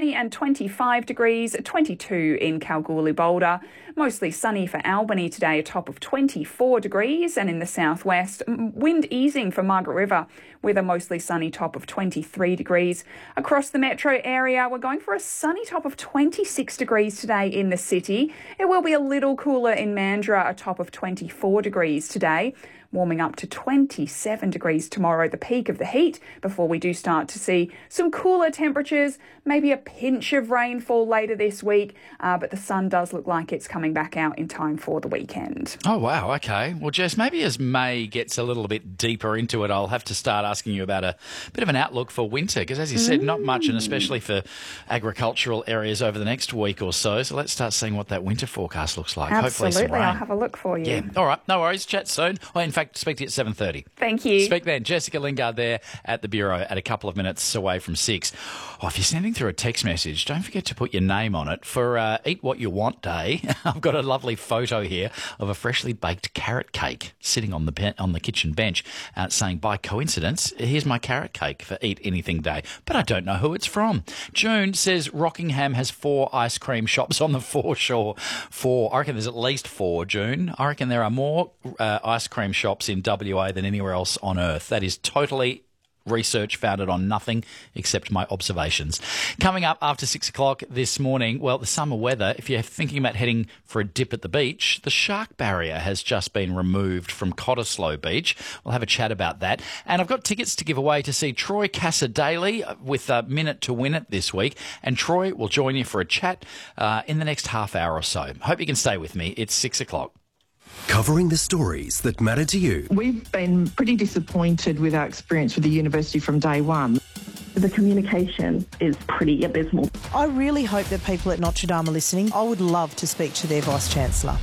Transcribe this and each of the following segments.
Sydney and 25 degrees, 22 in Kalgoorlie-Boulder. Mostly sunny for Albany today, a top of 24 degrees, and in the southwest, wind easing for Margaret River with a mostly sunny top of 23 degrees. Across the metro area, we're going for a sunny top of 26 degrees today in the city. It will be a little cooler in Mandurah, a top of 24 degrees today. Warming up to 27 degrees tomorrow, the peak of the heat, before we do start to see some cooler temperatures, maybe a pinch of rainfall later this week, but the sun does look like it's coming back out in time for the weekend. Oh, wow, okay. Well, Jess, maybe as May gets a little bit deeper into it, I'll have to start asking you about a bit of an outlook for winter, because as you said, not much, and especially for agricultural areas over the next week or so. So let's start seeing what that winter forecast looks like. Absolutely, hopefully some rain. I'll have a look for you. Yeah, all right, no worries. Chat soon. Well, in fact, speak to you at 7:30. Thank you. Speak then. Jessica Lingard there at the Bureau at a couple of minutes away from 6. Oh, if you're sending through a text message, don't forget to put your name on it for Eat What You Want Day. I've got a lovely photo here of a freshly baked carrot cake sitting on the kitchen bench saying, by coincidence, here's my carrot cake for Eat Anything Day. But I don't know who it's from. June says Rockingham has 4 ice cream shops on the foreshore. 4. I reckon there's at least 4, June. I reckon there are more ice cream shops in WA than anywhere else on earth. That is totally research founded on nothing except my observations. Coming up after 6 o'clock this morning, well, the summer weather, if you're thinking about heading for a dip at the beach, the shark barrier has just been removed from Cottesloe Beach. We'll have a chat about that. And I've got tickets to give away to see Troy Cassar-Daley with a Minute to Win It this week. And Troy will join you for a chat in the next half hour or so. Hope you can stay with me. It's 6 o'clock. Covering the stories that matter to you. We've been pretty disappointed with our experience with the university from day one. The communication is pretty abysmal. I really hope that people at Notre Dame are listening. I would love to speak to their Vice-Chancellor.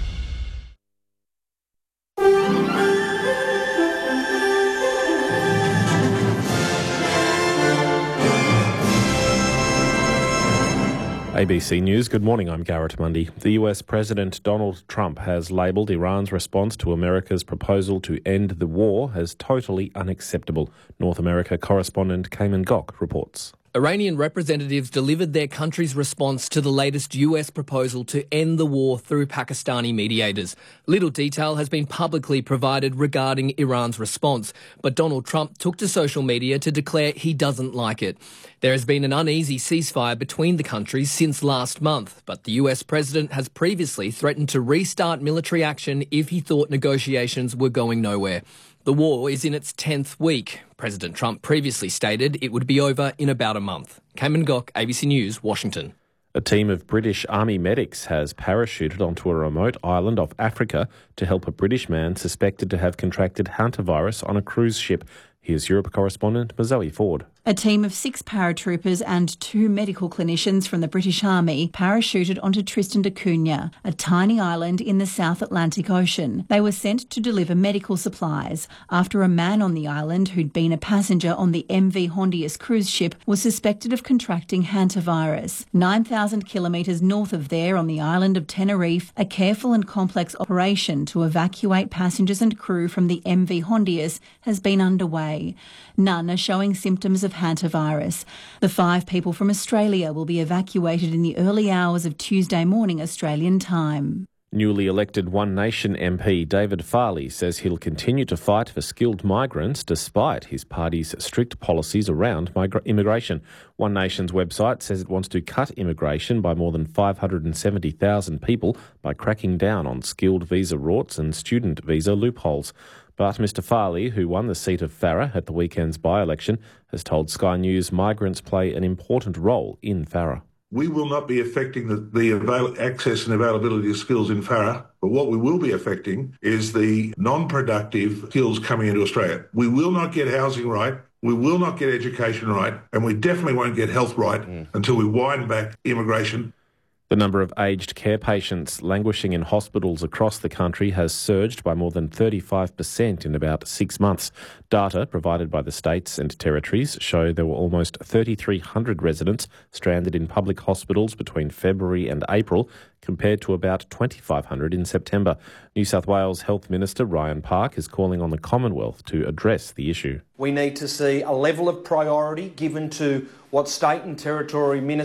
ABC News, good morning, I'm Garrett Mundy. The US President Donald Trump has labelled Iran's response to America's proposal to end the war as totally unacceptable. North America correspondent Cayman Gok reports. Iranian representatives delivered their country's response to the latest US proposal to end the war through Pakistani mediators. Little detail has been publicly provided regarding Iran's response, but Donald Trump took to social media to declare he doesn't like it. There has been an uneasy ceasefire between the countries since last month, but the US president has previously threatened to restart military action if he thought negotiations were going nowhere. The war is in its 10th week. President Trump previously stated it would be over in about a month. Cayman Gok, ABC News, Washington. A team of British Army medics has parachuted onto a remote island off Africa to help a British man suspected to have contracted hantavirus on a cruise ship. Here's Europe correspondent Mazoe Ford. A team of 6 paratroopers and 2 medical clinicians from the British Army parachuted onto Tristan da Cunha, a tiny island in the South Atlantic Ocean. They were sent to deliver medical supplies after a man on the island who'd been a passenger on the MV Hondius cruise ship was suspected of contracting hantavirus. 9,000 kilometres north of there on the island of Tenerife, a careful and complex operation to evacuate passengers and crew from the MV Hondius has been underway. None are showing symptoms of hantavirus. The 5 people from Australia will be evacuated in the early hours of Tuesday morning Australian time. Newly elected One Nation MP David Farley says he'll continue to fight for skilled migrants despite his party's strict policies around immigration. One Nation's website says it wants to cut immigration by more than 570,000 people by cracking down on skilled visa rorts and student visa loopholes. But Mr Farley, who won the seat of Farrer at the weekend's by-election, has told Sky News migrants play an important role in Farrer. We will not be affecting the access and availability of skills in Farrer, but what we will be affecting is the non-productive skills coming into Australia. We will not get housing right, we will not get education right, and we definitely won't get health right until we wind back immigration. The number of aged care patients languishing in hospitals across the country has surged by more than 35% in about 6 months. Data provided by the states and territories show there were almost 3,300 residents stranded in public hospitals between February and April, compared to about 2,500 in September. New South Wales Health Minister Ryan Park is calling on the Commonwealth to address the issue. We need to see a level of priority given to what state and territory ministers